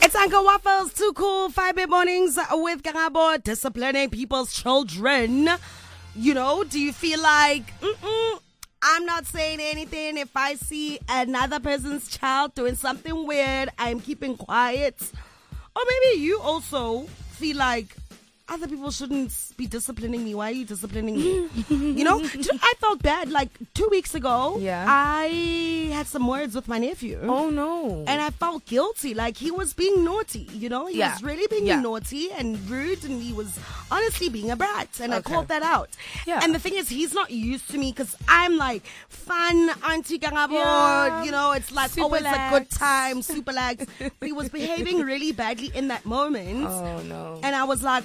It's Uncle Waffles, Too Cool, 5 mornings with Karabo, disciplining people's children. You know, do you feel like, I'm not saying anything. If I see another person's child doing something weird, I'm keeping quiet. Or maybe you also feel like other people shouldn't be disciplining me. Why are you disciplining me? You know, I felt bad. Like 2 weeks ago, I had some words with my nephew. Oh, no. And I felt guilty. Like he was being naughty, you know? He was really being naughty and rude, and he was honestly being a brat. And I called that out. Yeah. And the thing is, he's not used to me because I'm like fun, Auntie Kangabo. You know, it's like super always lax. A good time, super lax. But he was behaving really badly in that moment. Oh, no. And I was like,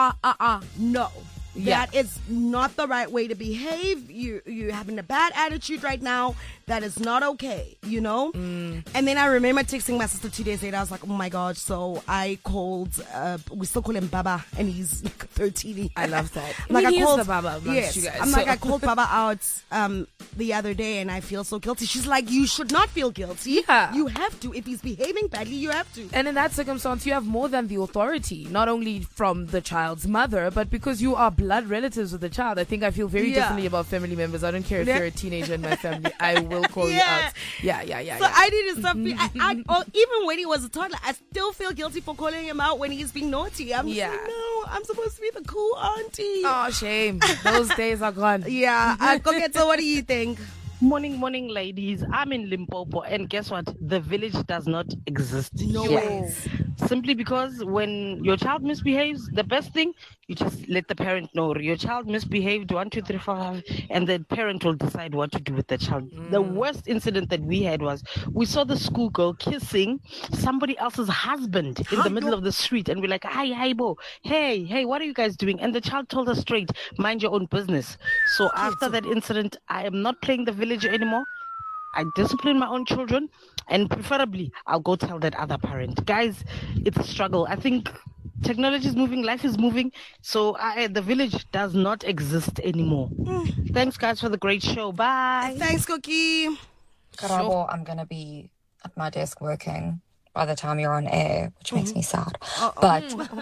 no. That is not the right way to behave. You're having a bad attitude right now. That is not okay, you know? And then I remember texting my sister 2 days later. I was like, oh my gosh. So I called, we still call him Baba, and he's like 13. I love that. Like I called the Baba amongst you guys. I'm like, I called Baba out the other day, and I feel so guilty. She's like, you should not feel guilty. Yeah. You have to. If he's behaving badly, you have to. And in that circumstance, you have more than the authority, not only from the child's mother, but because you are blood relatives with the child. I think I feel very differently about family members. I don't care if you're a teenager in my family. I will call you out. Yeah. So I need to stop. Even when he was a toddler, I still feel guilty for calling him out when he's being naughty. I'm just like, no, I'm supposed to be the cool auntie. Oh, shame. Those days are gone. Yeah. Koketo, what do you think? Morning, ladies. I'm in Limpopo, and guess what? The village does not exist. No way. Simply because when your child misbehaves, the best thing, you just let the parent know your child misbehaved 1, 2, 3, 4, 5, and the parent will decide what to do with the child. The worst incident that we had was we saw the schoolgirl kissing somebody else's husband in the middle of the street, and we're like, hi, bo, hey, what are you guys doing? And the child told us straight, mind your own business. So after that incident, I am not playing the village anymore. I discipline my own children, and preferably I'll go tell that other parent. Guys, it's a struggle. I think technology is moving, life is moving, so the village does not exist anymore. Thanks, guys, for the great show. Bye. Thanks, Cookie. Karabo, I'm going to be at my desk working by the time you're on air, which makes me sad. But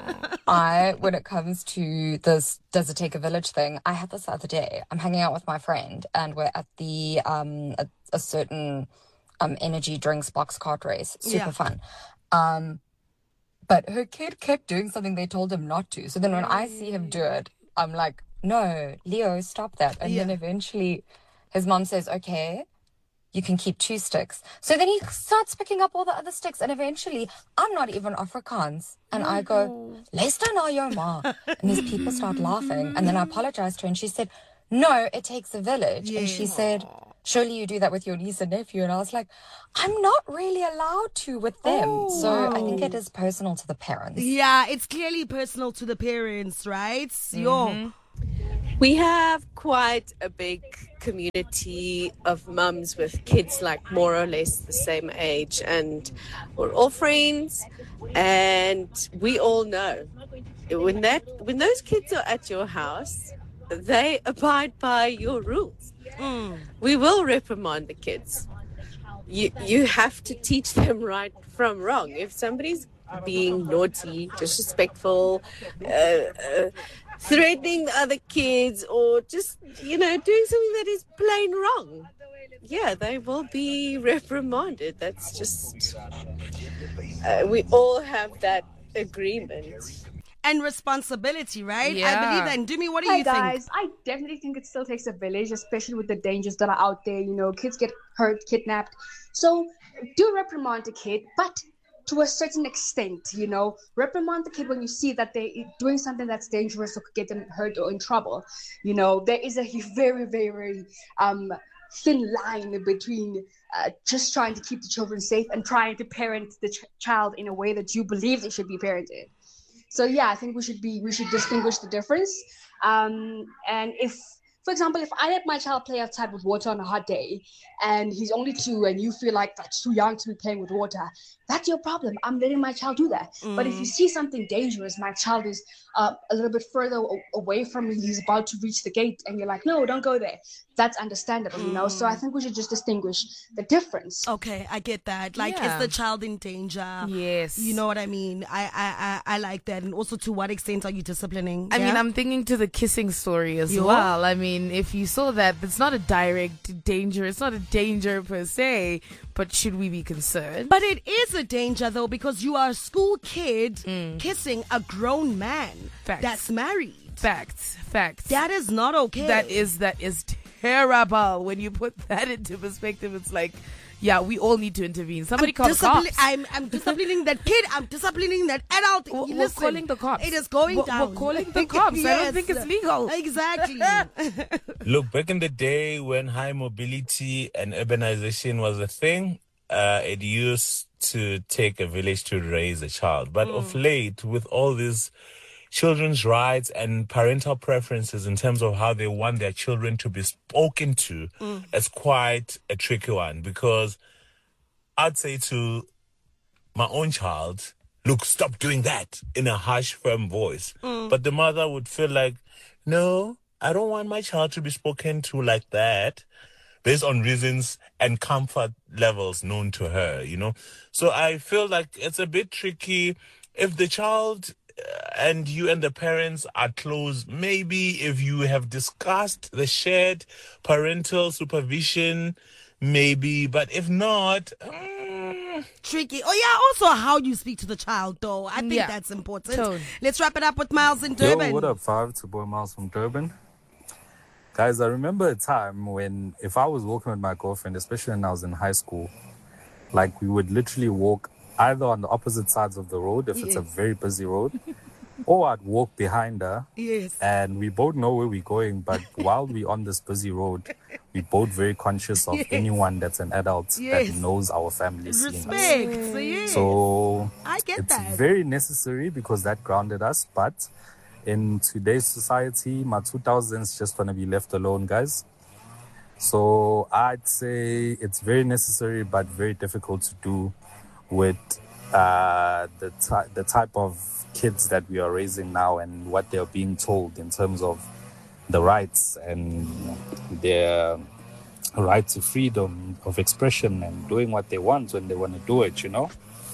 when it comes to this does it take a village thing, I had this the other day. I'm hanging out with my friend, and we're at the a certain energy drinks box cart race. Super fun. But her kid kept doing something they told him not to. So then when I see him do it, I'm like, no, Leo, stop that. And then eventually his mom says, okay, you can keep 2 sticks. So then he starts picking up all the other sticks, and eventually I'm not even Afrikaans. And I go, luister na jou ma. And these people start laughing. And then I apologized to her, and she said, no, it takes a village. And she said, surely you do that with your niece and nephew. And I was like, I'm not really allowed to with them. So I think it is personal to the parents. Yeah, it's clearly personal to the parents, right? We have quite a big community of mums with kids like more or less the same age, and we're all friends, and we all know when those kids are at your house, they abide by your rules. We will reprimand the kids. You have to teach them right from wrong. If somebody's being naughty, disrespectful, threatening the other kids, or just, doing something that is plain wrong, they will be reprimanded. That's just, we all have that agreement. And responsibility, right? I believe that. And Dumi, what do you think? Hi guys, I definitely think it still takes a village, especially with the dangers that are out there. Kids get hurt, kidnapped. So do reprimand the kid, but to a certain extent, reprimand the kid when you see that they're doing something that's dangerous or could get them hurt or in trouble. There is a very, very thin line between just trying to keep the children safe and trying to parent the child in a way that you believe they should be parented. So I think we should distinguish the difference. And if, for example, if I let my child play outside with water on a hot day and he's only 2 and you feel like that's too young to be playing with water, that's your problem. I'm letting my child do that. But if you see something dangerous, my child is a little bit further away from me, he's about to reach the gate, and you're like, no, don't go there. that's understandable, you know. So I think we should just distinguish the difference. Okay, I get that. Like, is the child in danger? Yes. You know what I mean? I like that. And also, to what extent are you disciplining? I mean, I'm thinking to the kissing story as well. I mean, if you saw that, it's not a direct danger. It's not a danger per se, but should we be concerned? But it is a danger, though, because you are a school kid kissing a grown man that's married. Facts. That is not okay. That is terrible. When you put that into perspective, it's like, yeah, we all need to intervene. Somebody call the cops. I'm disciplining that kid. I'm disciplining that adult. We're calling the cops. It is going down. We're calling the cops. Yes. I don't think it's legal. Exactly. Look, back in the day when high mobility and urbanization was a thing, it used to take a village to raise a child. But of late, with all these children's rights and parental preferences in terms of how they want their children to be spoken to, it's quite a tricky one, because I'd say to my own child, look, stop doing that, in a harsh, firm voice. But the mother would feel like, no, I don't want my child to be spoken to like that, based on reasons and comfort levels known to her, you know. So I feel like it's a bit tricky. If the child and you and the parents are close, maybe if you have discussed the shared parental supervision, maybe, but if not, tricky. Oh yeah, also how you speak to the child, though. I think that's important. Let's wrap it up with Miles in Durban. Yo, what up, Five? It's your boy Miles from Durban. Guys, I remember a time when if I was walking with my girlfriend, especially when I was in high school, like we would literally walk either on the opposite sides of the road if it's a very busy road, or I'd walk behind her. Yes. And we both know where we're going, but while we're on this busy road, we're both very conscious of anyone that's an adult that knows our family seeing us. So I get it's that. very necessary because that grounded us, but in today's society, my 2000s just want to be left alone, guys. So I'd say it's very necessary but very difficult to do with the type of kids that we are raising now and what they're being told in terms of the rights and their right to freedom of expression and doing what they want when they want to do it, you know?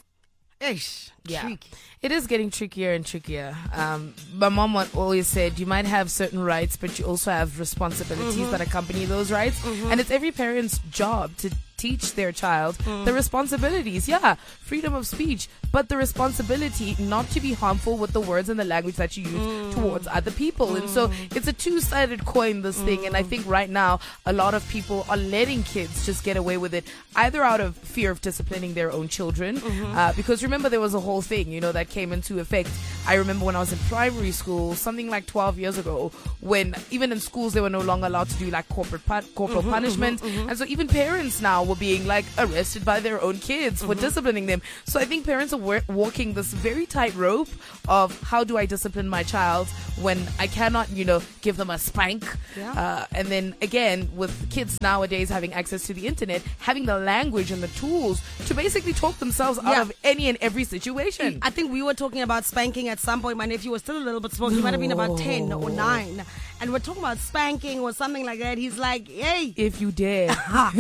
Tricky. It is getting trickier and trickier. My mom always said you might have certain rights, but you also have responsibilities that accompany those rights. And it's every parent's job to teach their child the responsibilities. Yeah, freedom of speech, but the responsibility not to be harmful with the words and the language that you use towards other people. And so it's a two-sided coin, this thing. And I think right now a lot of people are letting kids just get away with it, either out of fear of disciplining their own children, because remember there was a whole thing, you know, that came into effect. I remember when I was in primary school, something like 12 years ago, when even in schools they were no longer allowed to do like corporal punishment. And so even parents now were being like arrested by their own kids for disciplining them. So I think parents are walking this very tight rope of how do I discipline my child when I cannot, you know, give them a spank. And then again, with kids nowadays having access to the internet, having the language and the tools to basically talk themselves out of any and every situation. I think we were talking about spanking at some point. My nephew was still a little bit small. He might have been about 10 or 9. And we're talking about spanking or something like that. He's like, hey. If you dare.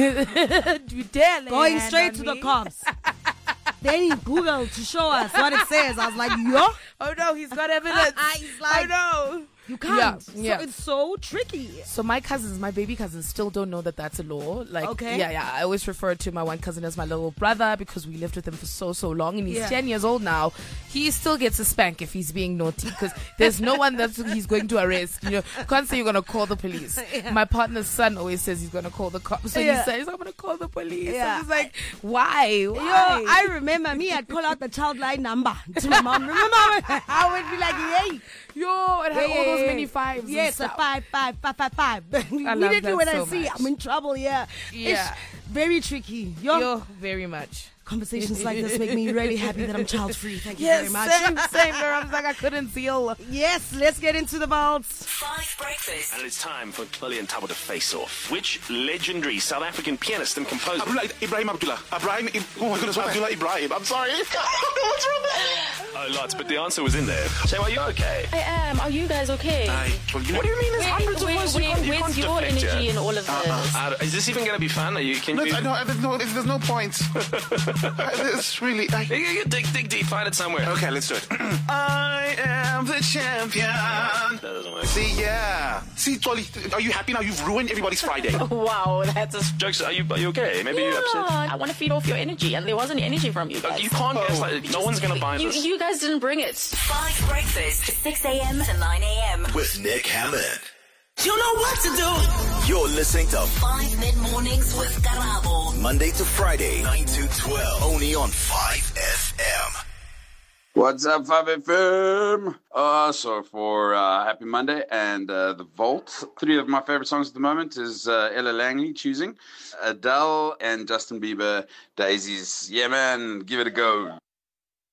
You dare. Going straight to the cops. Then he Googled to show us what it says. I was like, yo. Oh no, he's got evidence. He's like, oh no. You can't. Yeah. So it's so tricky. So my baby cousins still don't know that that's a law. Like, I always refer to my one cousin as my little brother because we lived with him for so long, and he's 10 years old now. He still gets a spank if he's being naughty because there's no one that he's going to arrest. You know, you can't say you're going to call the police. My partner's son always says he's going to call the cops. So he says, I'm going to call the police. I'm just like, why? Yo, I remember I'd call out the child line number to my mom. Remember? I would be like, hey. Yo, it had all those many fives. Yes, 5, 5, 5, 5, 5. Immediately when I see I'm in trouble, it's very tricky. Yo, very much. Conversations like this make me really happy that I'm child free. Thank you very much. Same, girl. I was like, I couldn't deal. Yes, let's get into the vaults. 5 Breakfast. And it's time for Lily and Tabo to face off. Which legendary South African pianist and composer? Ibrahim Abdullah. Oh my goodness, Abdullah Ibrahim. I'm sorry. What's wrong? Oh, lots, but the answer was in there. So are you okay? I am. Are you guys okay? What do you mean? There's hundreds of us. Where's your energy in all of this? Is this even going to be fun? Are you? There's no point. It's really. Dig deep. Find it somewhere. Okay, let's do it. I am the champion. That doesn't work. See, yeah. See, Tolly, are you happy now? You've ruined everybody's Friday. Wow, that's a... Jokes, are you okay? Maybe you're upset? I want to feed off your energy, and there wasn't energy from you guys. You can't guess like no one's going to buy this. You guys didn't bring it. 5 breakfast, 6 a.m. to 9 a.m. with Nick Hammond. You know what to do. You're listening to 5 mid-mornings with Karabo. Monday to Friday, 9 to 12, only on 5FM. What's up, 5FM? So for Happy Monday and The Vault, 3 of my favorite songs at the moment is Ella Langley, Choosing, Adele, and Justin Bieber, Daisies. Yeah, man, give it a go.